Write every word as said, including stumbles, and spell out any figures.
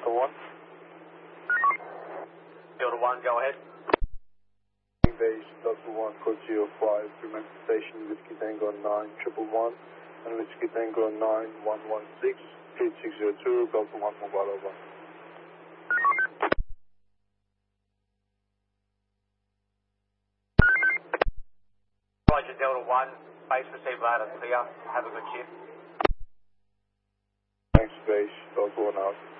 Delta one. Delta one, go ahead. Base Delta one, code zero five, remain station, Whiskey Tango nine triple one, and Whiskey Tango nine one one six, eight six zero two, Delta one, mobile over. Roger, Delta one, base received loud and clear. Have a good shift. Thanks, base, Delta one out.